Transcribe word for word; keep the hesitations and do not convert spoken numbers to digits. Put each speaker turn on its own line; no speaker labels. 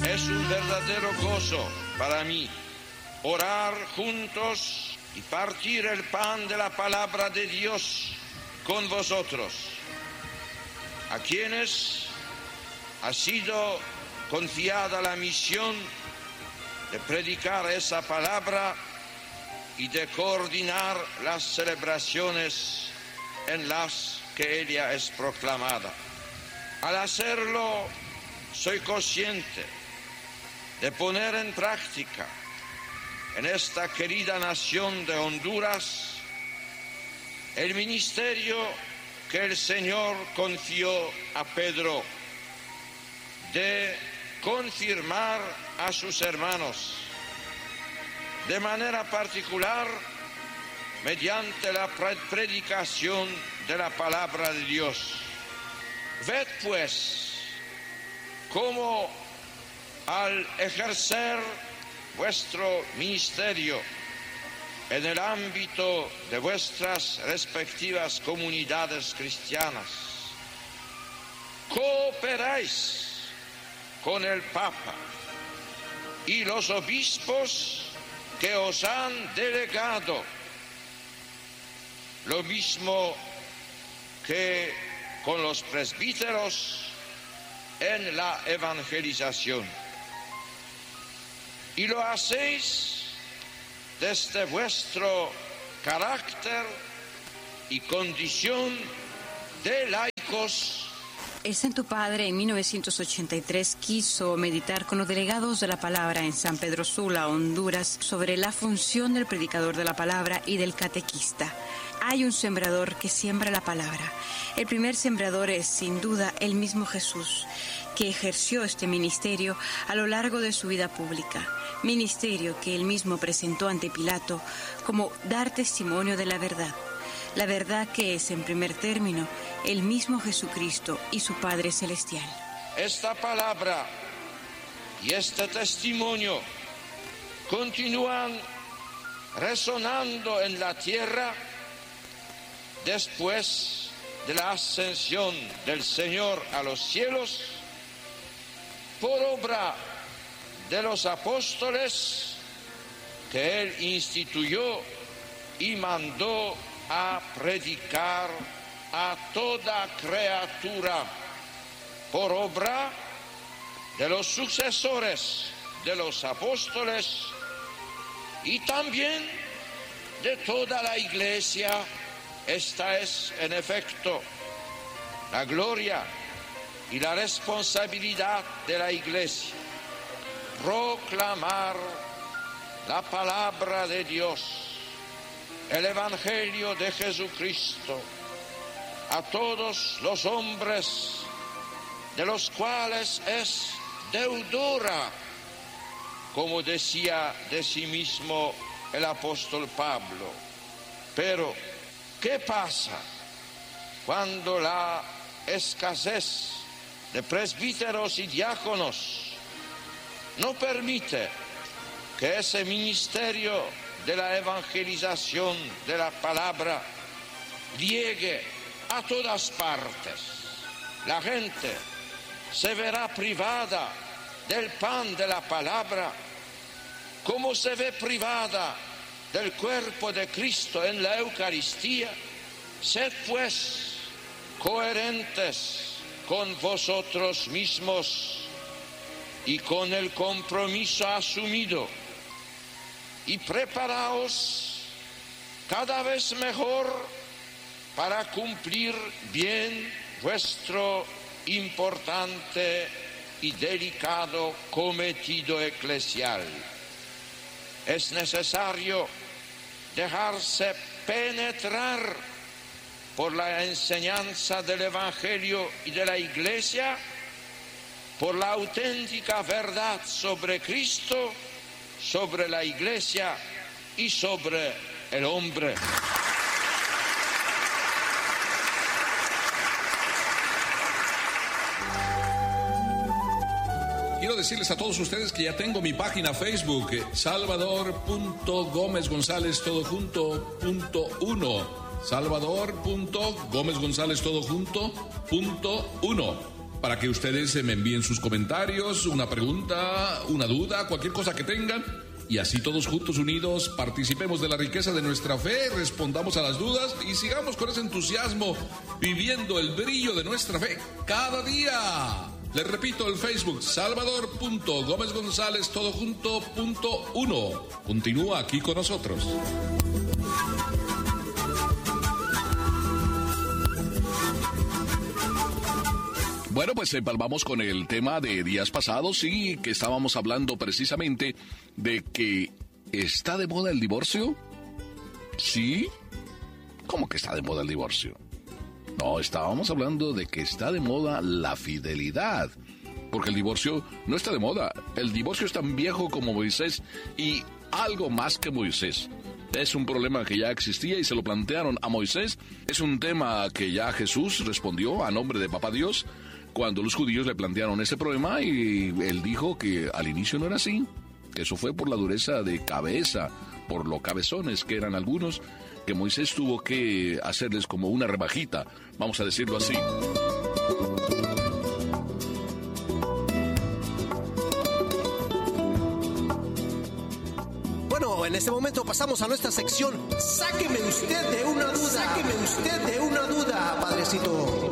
Es un verdadero gozo para mí orar juntos y partir el pan de la palabra de Dios con vosotros, a quienes ha sido confiada la misión de predicar esa palabra y de coordinar las celebraciones en las que ella es proclamada. Al hacerlo, soy consciente de poner en práctica en esta querida nación de Honduras el ministerio que el Señor confió a Pedro de confirmar a sus hermanos, de manera particular mediante la predicación de la palabra de Dios. Ved pues cómo al ejercer vuestro ministerio en el ámbito de vuestras respectivas comunidades cristianas, cooperáis con el Papa y los obispos que os han delegado, lo mismo que con los presbíteros en la evangelización. Y lo hacéis desde vuestro carácter y condición de laicos.
El Santo Padre en mil novecientos ochenta y tres quiso meditar con los delegados de la palabra en San Pedro Sula, Honduras, sobre la función del predicador de la palabra y del catequista. Hay un sembrador que siembra la palabra. El primer sembrador es, sin duda, el mismo Jesús, que ejerció este ministerio a lo largo de su vida pública, ministerio que él mismo presentó ante Pilato como dar testimonio de la verdad. La verdad que es, en primer término, el mismo Jesucristo y su Padre Celestial.
Esta palabra y este testimonio continúan resonando en la tierra después de la ascensión del Señor a los cielos, por obra de los apóstoles que él instituyó y mandó a predicar a toda criatura, por obra de los sucesores de los apóstoles y también de toda la Iglesia. Esta es, en efecto, la gloria y la responsabilidad de la Iglesia: proclamar la palabra de Dios, el Evangelio de Jesucristo, a todos los hombres de los cuales es deudora, como decía de sí mismo el apóstol Pablo. Pero, ¿qué pasa cuando la escasez de presbíteros y diáconos no permite que ese ministerio de la evangelización de la palabra llegue a todas partes? La gente se verá privada del pan de la palabra, como se ve privada del cuerpo de Cristo en la Eucaristía. Sed pues coherentes con vosotros mismos y con el compromiso asumido, y preparaos cada vez mejor para cumplir bien vuestro importante y delicado cometido eclesial. Es necesario dejarse penetrar por la enseñanza del Evangelio y de la Iglesia, por la auténtica verdad sobre Cristo, sobre la Iglesia y sobre el hombre.
Quiero decirles a todos ustedes que ya tengo mi página Facebook, Salvador punto Gómez González todo junto punto uno. Salvador punto Gómez González todo junto punto uno. para que ustedes me envíen sus comentarios, una pregunta, una duda, cualquier cosa que tengan. Y así todos juntos, unidos, participemos de la riqueza de nuestra fe, respondamos a las dudas y sigamos con ese entusiasmo viviendo el brillo de nuestra fe cada día. Les repito, el Facebook, salvador punto gómez gonzález todo junto punto uno. Continúa aquí con nosotros. Bueno, pues empalmamos con el tema de días pasados y que estábamos hablando precisamente de que ¿está de moda el divorcio? ¿Sí? ¿Cómo que está de moda el divorcio? No, estábamos hablando de que está de moda la fidelidad, porque el divorcio no está de moda. El divorcio es tan viejo como Moisés y algo más que Moisés. Es un problema que ya existía y se lo plantearon a Moisés. Es un tema que ya Jesús respondió a nombre de Papá Dios cuando los judíos le plantearon ese problema y él dijo que al inicio no era así, que eso fue por la dureza de cabeza, por lo cabezones que eran algunos, que Moisés tuvo que hacerles como una rebajita, vamos a decirlo así.
Bueno, en este momento pasamos a nuestra sección. Sáqueme usted de una duda. Sáqueme usted de una duda, padrecito.